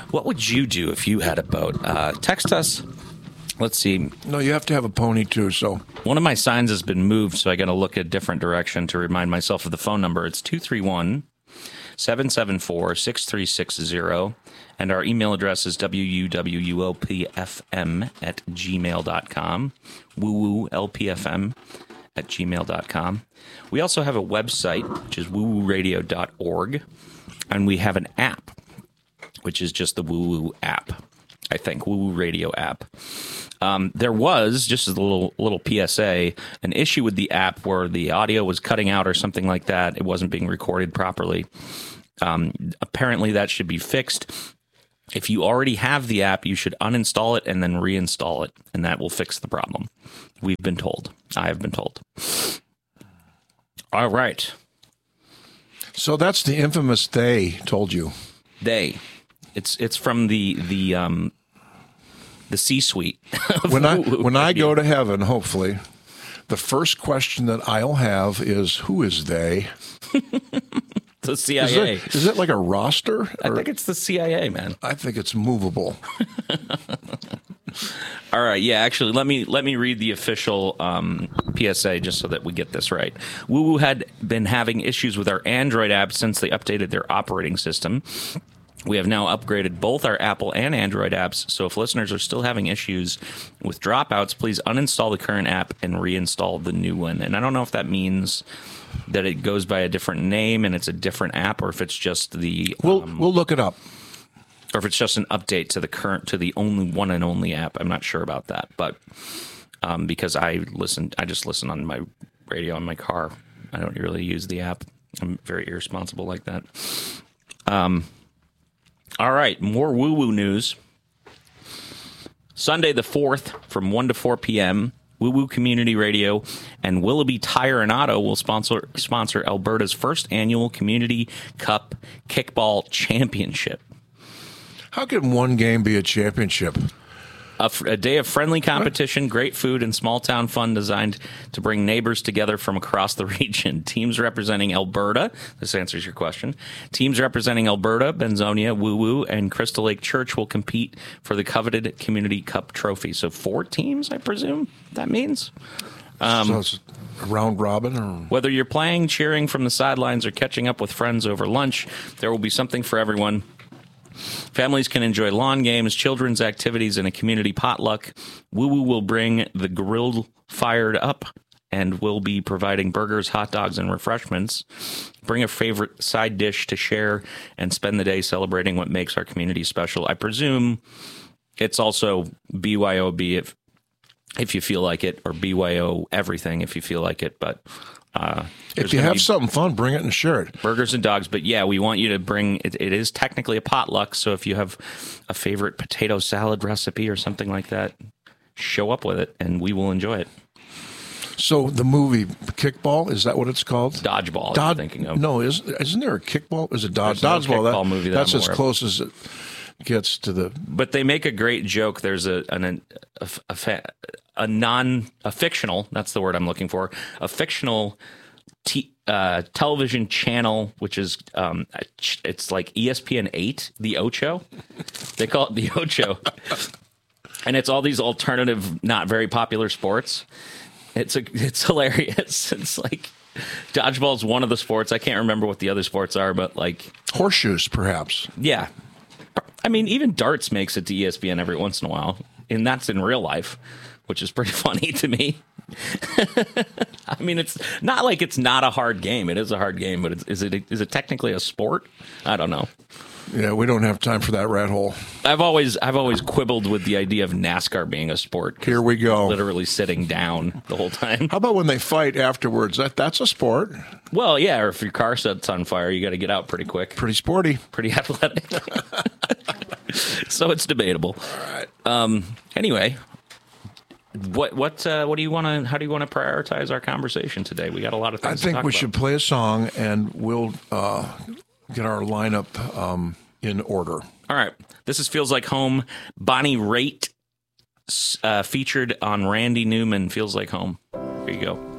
What would you do if you had a boat? Text us. Let's see. No, you have to have a pony too. So one of my signs has been moved, so I got to look a different direction to remind myself of the phone number. It's 231-774-6360, and our email address is wuwupfm@gmail.com. wuwulpfm@gmail.com. We also have a website, which is wuwuradio.org, and we have an app, which is just the Woo app. I think Woo Radio app. There was, just as a little PSA, an issue with the app where the audio was cutting out or something like that. It wasn't being recorded properly. Apparently, that should be fixed. If you already have the app, you should uninstall it and then reinstall it, and that will fix the problem. We've been told. I have been told. All right. So that's the infamous "they" told you. They. It's from the C-suite. When I go to heaven, hopefully, the first question that I'll have is, who is they? The CIA. Is it like a roster? I think it's the CIA, man. I think it's movable. All right, yeah. Actually, let me read the official PSA just so that we get this right. WooWoo had been having issues with our Android app since they updated their operating system. We have now upgraded both our Apple and Android apps, so if listeners are still having issues with dropouts, please uninstall the current app and reinstall the new one. And I don't know if that means that it goes by a different name and it's a different app, or if it's just the we'll look it up, or if it's just an update to the only one and only app. I'm not sure about that, but because I just listen on my radio in my car. I don't really use the app. I'm very irresponsible like that. All right, more woo-woo news. Sunday the 4th from 1 to 4 p.m., Woo-Woo Community Radio and Willoughby Tire and Auto will sponsor Alberta's first annual Community Cup Kickball Championship. How can one game be a championship? A day of friendly competition, great food, and small-town fun designed to bring neighbors together from across the region. Teams representing Alberta, this answers your question, teams representing Alberta, Benzonia, Woo-Woo, and Crystal Lake Church will compete for the coveted Community Cup trophy. So 4 teams, I presume that means? So it's a round robin? Or? Whether you're playing, cheering from the sidelines, or catching up with friends over lunch, there will be something for everyone. Families can enjoy lawn games, children's activities, and a community potluck. Woo-Woo will bring the grill fired up and will be providing burgers, hot dogs, and refreshments. Bring a favorite side dish to share and spend the day celebrating what makes our community special. I presume it's also BYOB if you feel like it, or BYO everything if you feel like it, but... if you have something fun, bring it and share it. Burgers and dogs. But yeah, we want you to bring it. It is technically a potluck. So if you have a favorite potato salad recipe or something like that, show up with it and we will enjoy it. So the movie Kickball, is that what it's called? Dodgeball, I'm thinking of. No, isn't there a kickball? Is it There's no Dodgeball? kickball movie that's I'm as aware of. close as it gets to the... But they make a great joke. There's a fictional, that's the word I'm looking for, a fictional television channel, which is, it's like ESPN 8, the Ocho. They call it the Ocho. And it's all these alternative, not very popular sports. It's hilarious. It's like dodgeball's one of the sports. I can't remember what the other sports are, but like... Horseshoes, perhaps. Yeah. I mean, even darts makes it to ESPN every once in a while, and that's in real life, which is pretty funny to me. I mean, it's not like it's not a hard game. It is a hard game, but is it technically a sport? I don't know. Yeah, we don't have time for that rat hole. I've always quibbled with the idea of NASCAR being a sport. Here we go. Literally sitting down the whole time. How about when they fight afterwards? That's a sport. Well, yeah, or if your car sets on fire, you got to get out pretty quick. Pretty sporty. Pretty athletic. So it's debatable. All right. Anyway, what do you want to? How do you want to prioritize our conversation today? We got a lot of things. I think we should play a song, and we'll get our lineup in order. All right. This is Feels Like Home. Bonnie Raitt featured on Randy Newman. Feels Like Home. Here you go.